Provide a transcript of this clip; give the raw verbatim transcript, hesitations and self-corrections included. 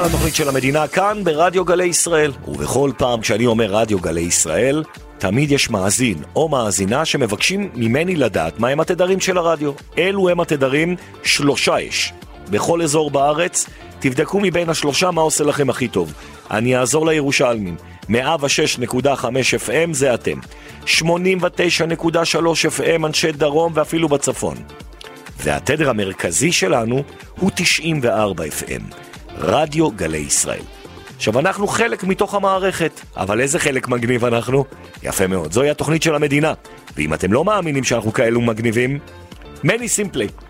התוכנית של המדינה כאן ברדיו גלי ישראל. ובכל פעם כשאני אומר רדיו גלי ישראל, תמיד יש מאזין או מאזינה שמבקשים ממני לדעת מהם התדרים של הרדיו. אלו הם התדרים, שלושה יש. בכל אזור בארץ, תבדקו מבין השלושה מה עושה לכם הכי טוב. אני אעזור לירושלמים. מאה ושש נקודה חמש אף אם זה אתם. שמונים ותשע נקודה שלוש אף אם אנשי דרום ואפילו בצפון. והתדר המרכזי שלנו הוא תשעים וארבע אף אם. רדיו גלי ישראל. עכשיו אנחנו חלק מתוך המערכת, אבל איזה חלק מגניב אנחנו? יפה מאוד, זוהי התוכנית של המדינה. ואם אתם לא מאמינים שאנחנו כאלו מגניבים, מני סימפלי,